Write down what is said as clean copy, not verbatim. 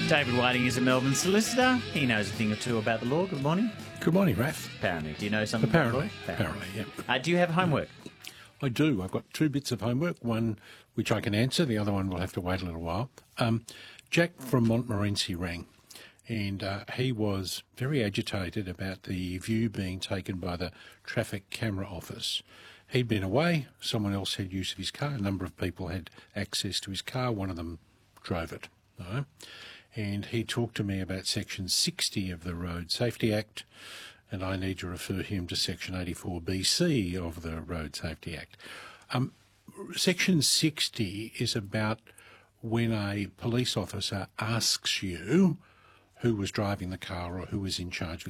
David Whiting is a Melbourne solicitor. He knows a thing or two about the law. Good morning. Good morning, Raph. Apparently. Do you know something Apparently, about the law? yeah. Do you have homework? I do. I've got two bits of homework, one which I can answer, the other one will have to wait a little while. Jack from Montmorency rang, and he was very agitated about the view being taken by the Traffic Camera Office. He'd been away, someone else had use of his car, a number of people had access to his car, one of them drove it. No? And he talked to me about Section 60 of the Road Safety Act, and I need to refer him to Section 84BC of the Road Safety Act. Section 60 is about when a police officer asks you who was driving the car or who was in charge of